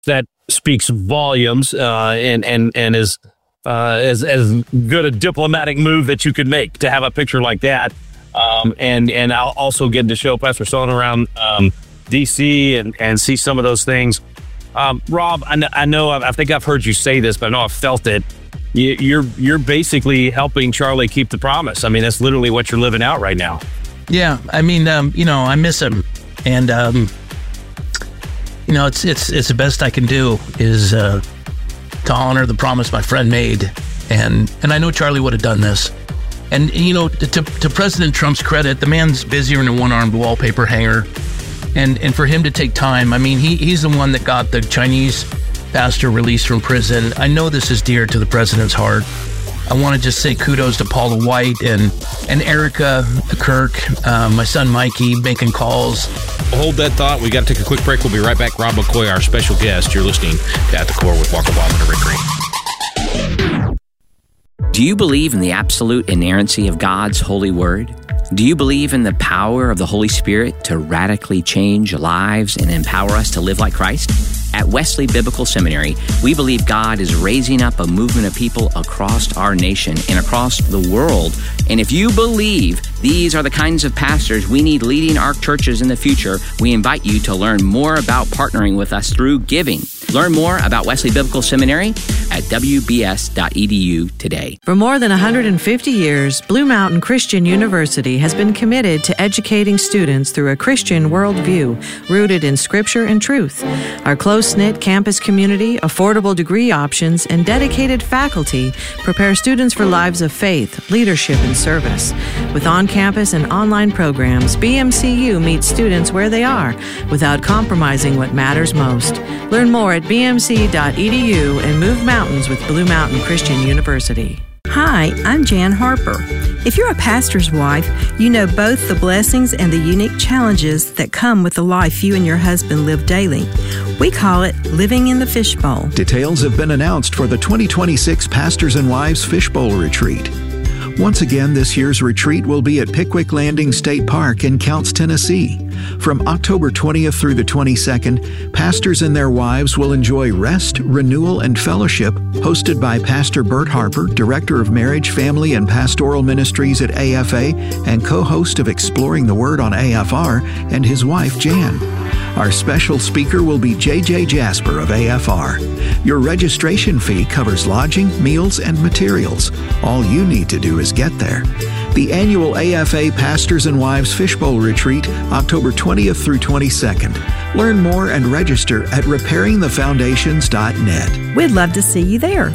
that speaks volumes, and is as good a diplomatic move that you could make to have a picture like that. And I'll also get to show Pastor Son around DC and see some of those things. Rob, I know I think I've heard you say this, but I know I've felt it. You're basically helping Charlie keep the promise. I mean, that's literally what you're living out right now. Yeah, I mean, I miss him, and it's the best I can do is to honor the promise my friend made, and I know Charlie would have done this. And to President Trump's credit, the man's busier than a one-armed wallpaper hanger, and for him to take time, I mean, he's the one that got the Chinese pastor released from prison. I know this is dear to the president's heart. I want to just say kudos to Paula White and Erica Kirk, my son Mikey, making calls. Hold that thought. We got to take a quick break. We'll be right back. Rob McCoy, our special guest. You're listening to At the Core with Walker Wildman and Rick Green. Do you believe in the absolute inerrancy of God's holy word? Do you believe in the power of the Holy Spirit to radically change lives and empower us to live like Christ? At Wesley Biblical Seminary, we believe God is raising up a movement of people across our nation and across the world. And if you believe these are the kinds of pastors we need leading our churches in the future, we invite you to learn more about partnering with us through giving. Learn more about Wesley Biblical Seminary at wbs.edu today. For more than 150 years, Blue Mountain Christian University has been committed to educating students through a Christian worldview rooted in Scripture and truth. Our close-knit campus community, affordable degree options, and dedicated faculty prepare students for lives of faith, leadership, and service. With on-campus and online programs, BMCU meets students where they are without compromising what matters most. Learn more at bmc.edu and move mountains with Blue Mountain Christian University. Hi, I'm Jan Harper. If you're a pastor's wife, you know both the blessings and the unique challenges that come with the life you and your husband live daily. We call it living in the fishbowl. Details have been announced for the 2026 Pastors and Wives Fishbowl Retreat. Once again, this year's retreat will be at Pickwick Landing State Park in Counce, Tennessee. From October 20th through the 22nd, pastors and their wives will enjoy rest, renewal, and fellowship, hosted by Pastor Bert Harper, Director of Marriage, Family, and Pastoral Ministries at AFA and co-host of Exploring the Word on AFR, and his wife, Jan. Our special speaker will be J.J. Jasper of AFR. Your registration fee covers lodging, meals, and materials. All you need to do is get there. The annual AFA Pastors and Wives Fishbowl Retreat, October 20th through 22nd. Learn more and register at repairingthefoundations.net. We'd love to see you there.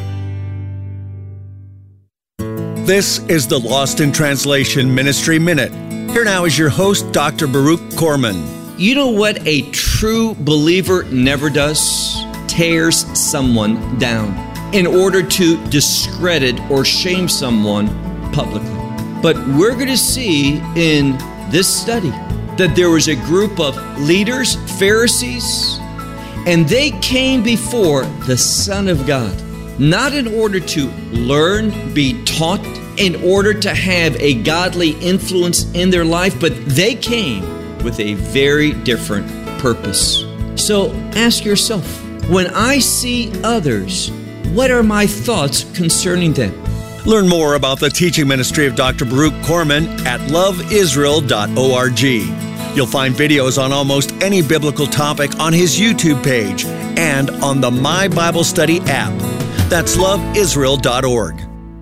This is the Lost in Translation Ministry Minute. Here now is your host, Dr. Baruch Korman. You know what a true believer never does? Tears someone down in order to discredit or shame someone publicly. But we're going to see in this study that there was a group of leaders, Pharisees, and they came before the Son of God, not in order to learn, be taught, in order to have a godly influence in their life, but they came with a very different purpose. So ask yourself, when I see others, what are my thoughts concerning them? Learn more about the teaching ministry of Dr. Baruch Korman at loveisrael.org. You'll find videos on almost any biblical topic on his YouTube page and on the My Bible Study app. That's loveisrael.org.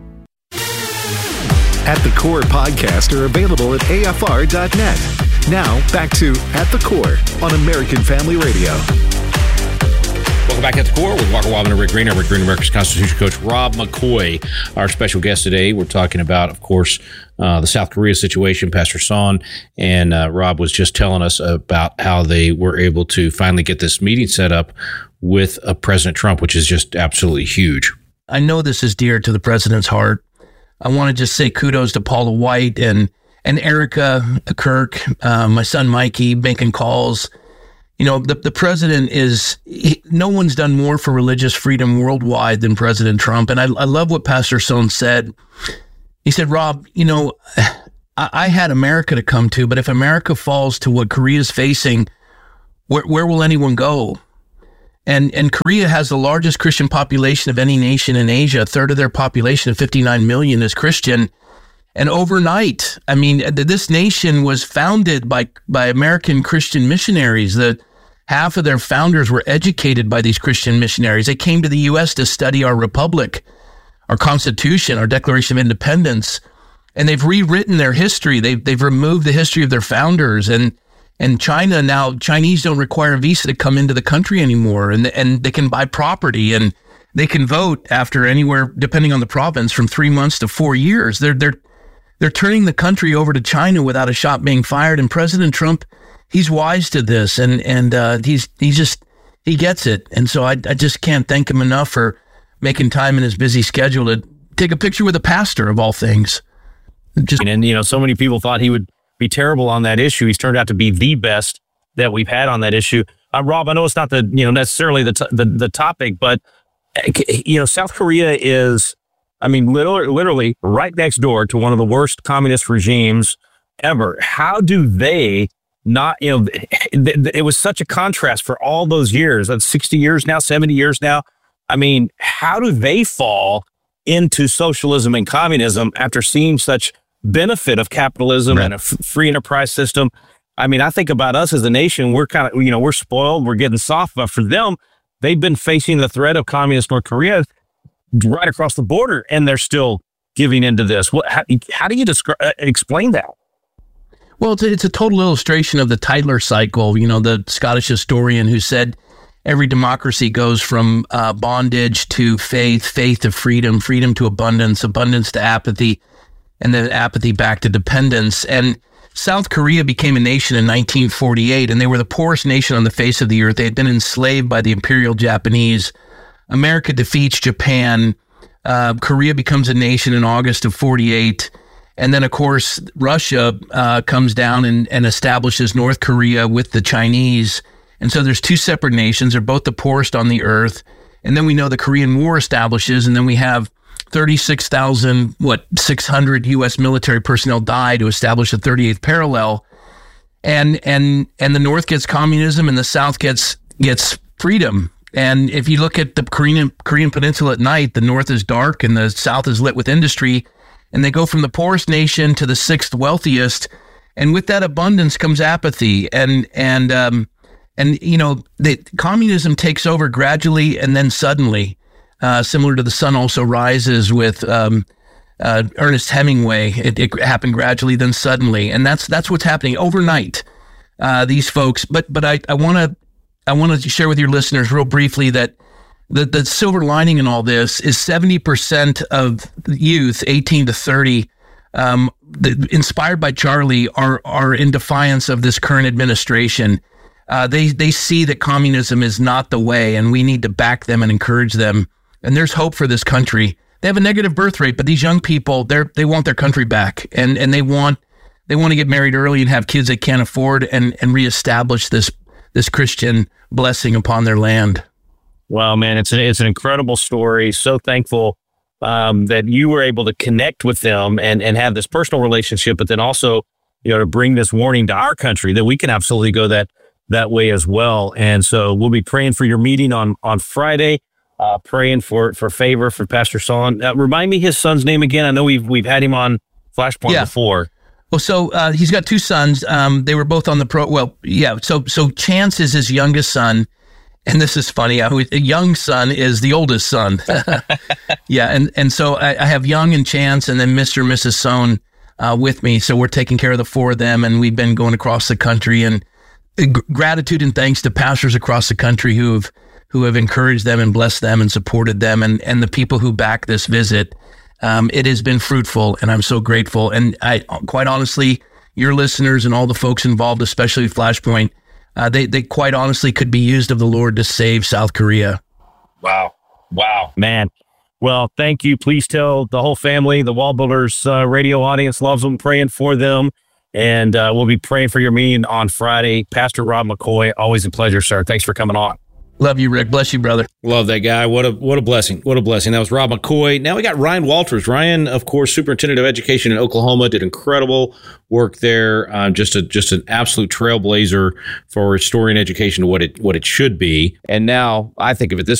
At the Core podcasts are available at afr.net. Now, back to At the Core on American Family Radio. Welcome back at the Core with Walker Wildman and Rick Green. Rick Green, America's Constitution coach, Rob McCoy, our special guest today. We're talking about, of course, the South Korea situation, Pastor Son, and Rob was just telling us about how they were able to finally get this meeting set up with President Trump, which is just absolutely huge. I know this is dear to the president's heart. I want to just say kudos to Paula White and Erica Kirk, my son Mikey, making calls. You know, the president no one's done more for religious freedom worldwide than President Trump. And I love what Pastor Son said. He said, Rob, you know, I had America to come to, but if America falls to what Korea's facing, where will anyone go? And Korea has the largest Christian population of any nation in Asia. A third of their population of 59 million is Christian. And overnight, I mean, this nation was founded by American Christian missionaries. Half of their founders were educated by these Christian missionaries. They came to the U.S. to study our republic, our Constitution, our Declaration of Independence, and they've rewritten their history. They've removed the history of their founders. And China now, Chinese don't require a visa to come into the country anymore, and they can buy property and they can vote after anywhere, depending on the province, from 3 months to 4 years. They're turning the country over to China without a shot being fired. And President Trump, he's wise to this, and he gets it. And so I just can't thank him enough for making time in his busy schedule to take a picture with a pastor of all things. And so many people thought he would be terrible on that issue. He's turned out to be the best that we've had on that issue. Rob, I know it's not necessarily the topic, but South Korea is, I mean, literally right next door to one of the worst communist regimes ever. How do they not, it was such a contrast for all those years. That's 60 years now, 70 years now. I mean, how do they fall into socialism and communism after seeing such benefit of capitalism and a free enterprise system? I mean, I think about us as a nation, we're kind of, we're spoiled, we're getting soft, but for them, they've been facing the threat of communist North Korea right across the border, and they're still giving into this. How do you explain that? Well, it's a total illustration of the Tytler cycle, the Scottish historian who said every democracy goes from bondage to faith, faith to freedom, freedom to abundance, abundance to apathy, and then apathy back to dependence. And South Korea became a nation in 1948, and they were the poorest nation on the face of the earth. They had been enslaved by the Imperial Japanese. America defeats Japan. Korea becomes a nation in August of 48. And then, of course, Russia comes down and establishes North Korea with the Chinese. And so there's two separate nations. They're both the poorest on the earth. And then we know the Korean War establishes, and then we have 600 U.S. military personnel die to establish the 38th parallel. And the North gets communism and the South gets freedom. And if you look at the Korean Peninsula at night, the North is dark and the South is lit with industry. And they go from the poorest nation to the sixth wealthiest. And with that abundance comes apathy. And the communism takes over gradually and then suddenly, similar to The Sun Also Rises with Ernest Hemingway. It happened gradually, then suddenly. And that's what's happening overnight, these folks. But I want to share with your listeners real briefly that the silver lining in all this is 70% of youth, 18 to 30, inspired by Charlie, are in defiance of this current administration. They see that communism is not the way, and we need to back them and encourage them. And there's hope for this country. They have a negative birth rate, but these young people, they want their country back, and they want to get married early and have kids they can't afford, and reestablish this Christian blessing upon their land. Well, man, it's an incredible story. So thankful that you were able to connect with them and have this personal relationship, but then also, to bring this warning to our country that we can absolutely go that way as well. And so we'll be praying for your meeting on Friday, praying for favor for Pastor Son. Remind me his son's name again. I know we've had him on Flashpoint before. Well, so he's got two sons. They were both on the pro. Well, yeah. So Chance is his youngest son. And this is funny. A young son is the oldest son. Yeah. And so I have Young and Chance and then Mr. and Mrs. Sohn with me. So we're taking care of the four of them. And we've been going across the country, and gratitude and thanks to pastors across the country who have encouraged them and blessed them and supported them, and the people who back this visit. It has been fruitful, and I'm so grateful. And I, quite honestly, your listeners and all the folks involved, especially Flashpoint, they quite honestly could be used of the Lord to save South Korea. Wow, man. Well, thank you. Please tell the whole family, the Wall Builders radio audience loves them, praying for them. And we'll be praying for your meeting on Friday. Pastor Rob McCoy, always a pleasure, sir. Thanks for coming on. Love you, Rick. Bless you, brother. Love that guy. What a blessing. What a blessing. That was Rob McCoy. Now we got Ryan Walters. Ryan, of course, superintendent of education in Oklahoma, did incredible work there. Just an absolute trailblazer for restoring education to what it should be. And now I think of it this